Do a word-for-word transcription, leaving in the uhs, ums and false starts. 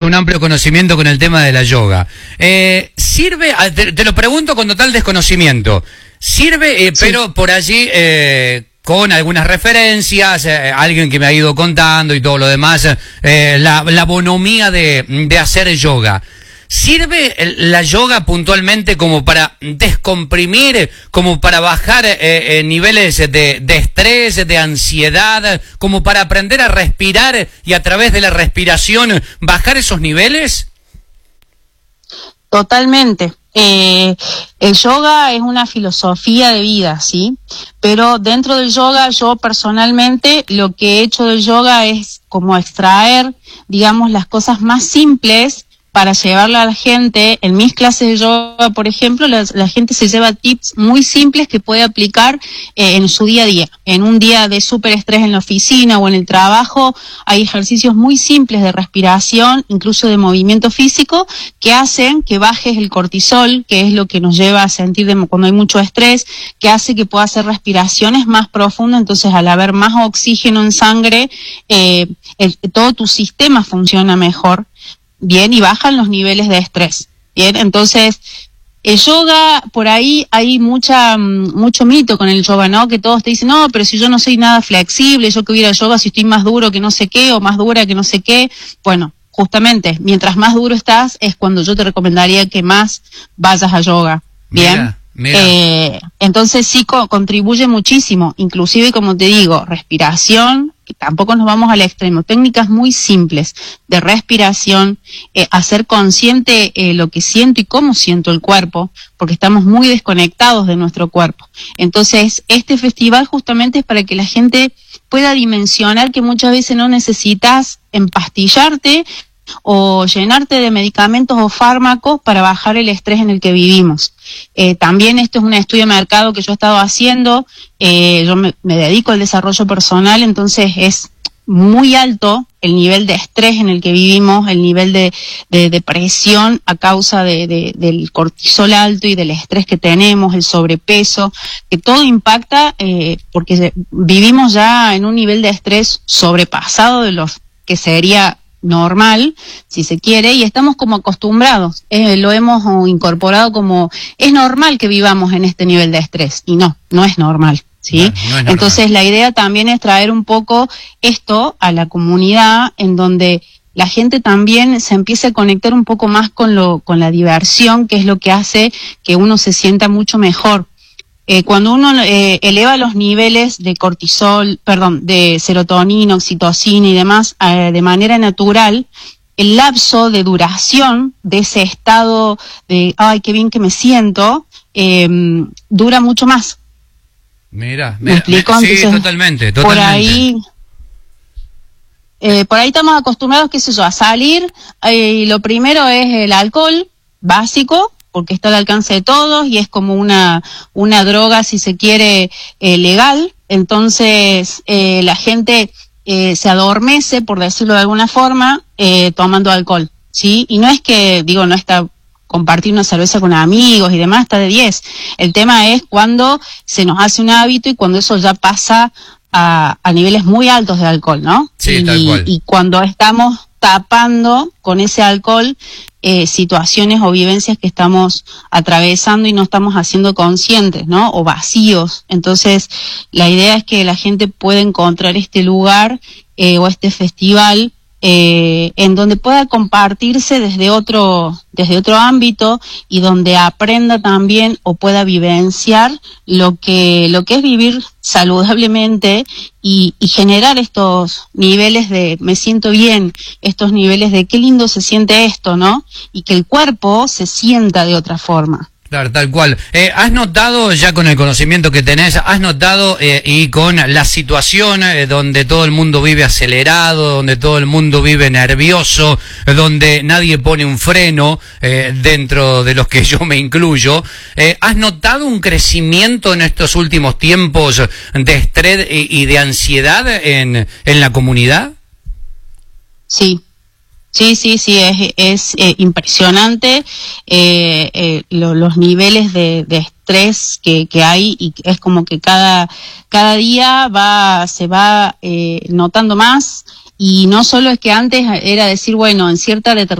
un amplio conocimiento con el tema de la yoga. Eh, ¿Sirve, te, te lo pregunto con total desconocimiento, sirve, eh, sí. pero por allí... Eh, con algunas referencias, eh, alguien que me ha ido contando y todo lo demás, eh, la, la bonomía de, de hacer yoga. ¿Sirve la yoga puntualmente como para descomprimir, como para bajar eh, eh, niveles de, de estrés, de ansiedad, como para aprender a respirar y a través de la respiración bajar esos niveles? Totalmente. Eh, el yoga es una filosofía de vida, ¿sí? Pero dentro del yoga, yo personalmente lo que he hecho del yoga es como extraer, digamos, las cosas más simples para llevarla a la gente. En mis clases de yoga, por ejemplo, la, la gente se lleva tips muy simples que puede aplicar eh, en su día a día. En un día de súper estrés en la oficina o en el trabajo, hay ejercicios muy simples de respiración, incluso de movimiento físico, que hacen que bajes el cortisol, que es lo que nos lleva a sentir de, cuando hay mucho estrés, que hace que pueda hacer respiraciones más profundas. Entonces, al haber más oxígeno en sangre, eh, el, todo tu sistema funciona mejor. Bien, y bajan los niveles de estrés. Bien, entonces, el yoga, por ahí hay mucha mucho mito con el yoga, ¿no? Que todos te dicen, no, pero si yo no soy nada flexible, yo que hubiera yoga si estoy más duro que no sé qué, o más dura que no sé qué. Bueno, justamente, mientras más duro estás, es cuando yo te recomendaría que más vayas a yoga. Bien. Mira. Mira. Eh, entonces sí co- contribuye muchísimo, inclusive, como te digo, respiración, que tampoco nos vamos al extremo, técnicas muy simples de respiración, eh, hacer consciente eh, lo que siento y cómo siento el cuerpo, porque estamos muy desconectados de nuestro cuerpo. Entonces, este festival justamente es para que la gente pueda dimensionar que muchas veces no necesitas empastillarte o llenarte de medicamentos o fármacos para bajar el estrés en el que vivimos. Eh, también esto es un estudio de mercado que yo he estado haciendo, eh, yo me, me dedico al desarrollo personal, entonces es muy alto el nivel de estrés en el que vivimos, el nivel de, de depresión a causa de, de, del cortisol alto y del estrés que tenemos, el sobrepeso, que todo impacta eh, porque vivimos ya en un nivel de estrés sobrepasado de los que sería normal, si se quiere, y estamos como acostumbrados, eh, lo hemos incorporado como, es normal que vivamos en este nivel de estrés, y no, no es normal, ¿sí? No, no es normal. Entonces la idea también es traer un poco esto a la comunidad, en donde la gente también se empiece a conectar un poco más con lo, con la diversión, que es lo que hace que uno se sienta mucho mejor. Eh, cuando uno eh, eleva los niveles de cortisol, perdón, de serotonina, oxitocina y demás eh, de manera natural, el lapso de duración de ese estado de, ay, qué bien que me siento, eh, dura mucho más. Mira, ¿Me explico? sí, Entonces, totalmente, totalmente. Por ahí, eh, por ahí estamos acostumbrados, qué sé yo, a salir, eh, y lo primero es el alcohol básico, porque está al alcance de todos y es como una una droga, si se quiere, eh, legal. Entonces eh, la gente eh, se adormece, por decirlo de alguna forma, eh, tomando alcohol, ¿sí? Y no es que, digo, no está compartir una cerveza con amigos y demás, está de diez. El tema es cuando se nos hace un hábito y cuando eso ya pasa a, a niveles muy altos de alcohol, ¿no? Sí, y, tal cual. Y cuando estamos tapando con ese alcohol eh, situaciones o vivencias que estamos atravesando y no estamos haciendo conscientes, ¿no? O vacíos. Entonces, la idea es que la gente pueda encontrar este lugar eh, o este festival eh, en donde pueda compartirse desde otro, desde otro ámbito y donde aprenda también o pueda vivenciar lo que, lo que es vivir saludablemente y, y generar estos niveles de me siento bien, estos niveles de qué lindo se siente esto, ¿no? Y que el cuerpo se sienta de otra forma. Claro, tal cual. Eh, ¿Has notado, ya con el conocimiento que tenés, has notado eh, y con la situación eh, donde todo el mundo vive acelerado, donde todo el mundo vive nervioso, eh, donde nadie pone un freno, eh, dentro de los que yo me incluyo, eh, ¿has notado un crecimiento en estos últimos tiempos de estrés y, y de ansiedad en, en la comunidad? Sí. Sí, sí, sí, es, es eh, impresionante eh, eh, lo, los niveles de, de estrés que, que hay y es como que cada, cada día va, se va eh, notando más y no solo es que antes era decir, bueno, en cierta determinación